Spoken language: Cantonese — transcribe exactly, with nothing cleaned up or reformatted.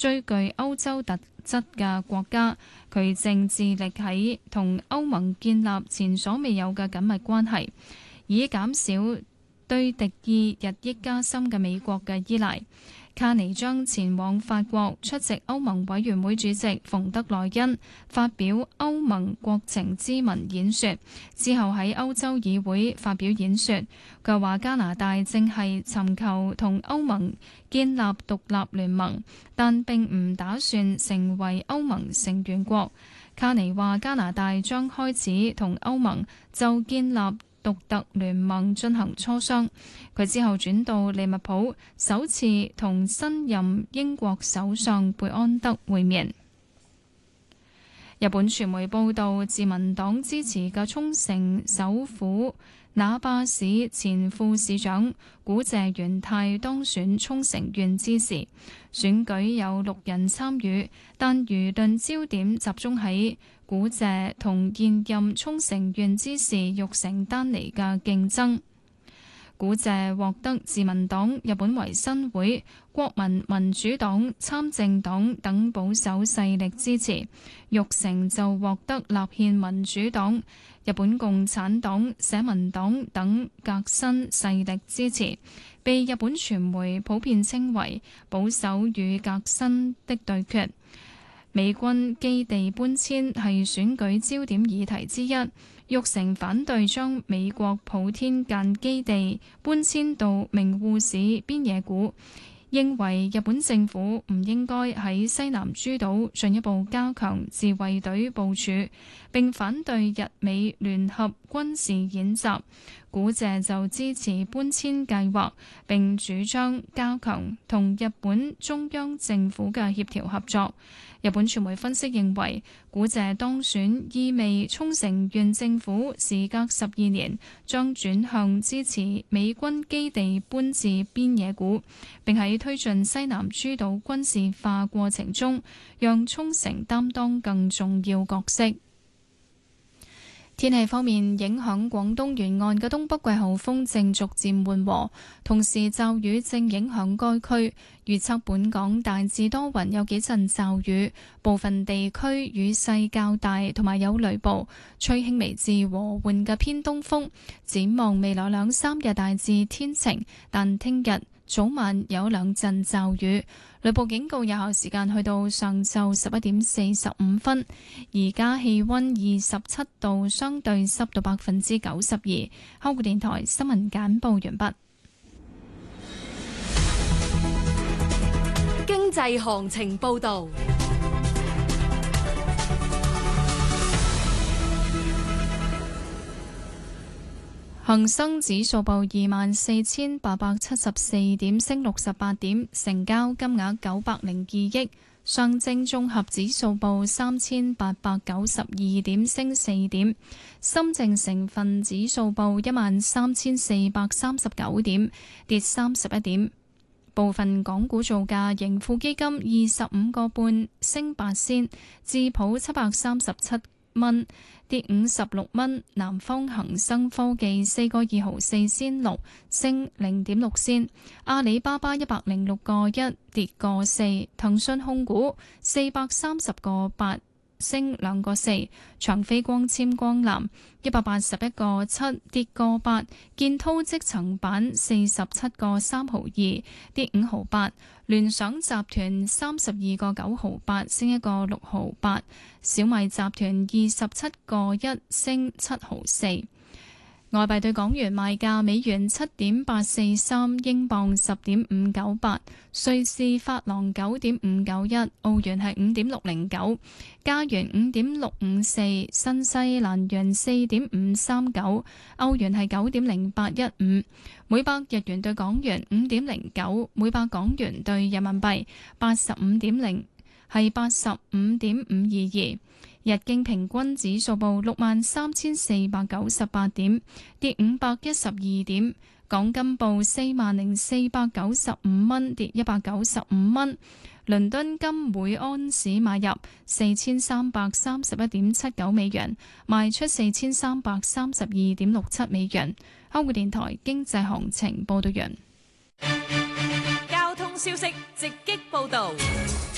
最具歐洲特質嘅國家。佢正致力喺同歐盟建立前所未有嘅緊密關係，以減少對敵意日益加深嘅美國嘅依賴。卡尼將前往法國出席歐盟委員會主席馮德萊恩發表歐盟國情咨文演說，之後喺歐洲議會發表演說。佢話加拿大正係尋求同歐盟建立獨立聯盟，但並唔打算成為歐盟成員國。卡尼話加拿大將開始同歐盟就建立獨特聯盟進行磋商。佢之後轉到利物浦，首次同新任英國首相貝安德會面。日本傳媒報道，自民黨支持嘅沖繩首府那霸市前副市長古謝元太當選沖繩縣知事。選舉有六人參與，但輿論焦點集中喺古謝同現任沖繩縣知事玉城丹尼嘅競爭。古謝獲得自民黨、日本維新會、國民民主黨、參政黨等保守勢力支持，玉城就獲得立憲民主黨、日本共產黨、社民黨等革新勢力支持，被日本傳媒普遍稱為保守與革新的對決。美軍基地搬遷係選舉焦點議題之一，玉城反對將美國普天間基地搬遷到名護市邊野古，認為日本政府唔應該喺西南諸島進一步加強自衛隊部署，並反對日美聯合軍事演習。古謝就支持搬遷計劃，並主張加強同日本中央政府嘅協調合作。日本傳媒分析認為，古謝當選意味沖繩縣政府時隔十二年將轉向支持美軍基地搬至邊野古，並喺推進西南諸島軍事化過程中，讓沖繩擔當更重要角色。天氣方面，影響廣東沿岸嘅東北季候風正逐漸緩和，同時驟雨正影響該區。預測本港大致多雲，有幾陣驟雨，部分地區雨勢較大，同埋有雷暴，吹輕微至和緩嘅偏東風。展望未來兩三日大致天晴，但聽日早晚有兩陣驟雨，雷暴警告有效時間去到上晝十一點四十五分。而家氣溫二十七度，相對濕度百分之九十二。香港電台新聞簡報完畢。 經濟行情報道。 恒生指數報二萬四千八百七十四點，升六十八點，成交金額九百零二億。上證綜合指數報三千八百九十二點，升四點。深證成分指數報一萬三千四百三十九點，跌三十一點。部分港股造價，盈富基金二十五個半升八仙，智普七百三十七蚊跌五十六蚊，南方恒生科技四個二毫四仙六升零點六仙，阿里巴巴一百零六個一跌個四，騰訊控股四百三十個八升兩個四，長飛光纖光纜一百八十一個七跌個八，建滔積層板四十七個三毫二跌五毫八，聯想集團三十二個九毫八升一個六毫八，小米集團二十七個一升七毫四。外幣對港元賣價：美元七點八四三，英鎊十點五九八，瑞士法郎九點五九一，澳元係五點六零九，加元五點六五四，新西蘭元四點五三九，歐元係九點零八一五，每百日元對港元五點零九，每百港元對人民幣八十五點零，係八十五點五二二。日經平均指數報六萬三千四百九十八點，跌五百一十二點。港金報四萬零四百九十五蚊，跌一百九十五蚊。倫敦金每安士買入四千三百三十一點七九美元，賣出四千三百三十二點六七美元。香港電台經濟行情報道完。 交通消息直擊報道。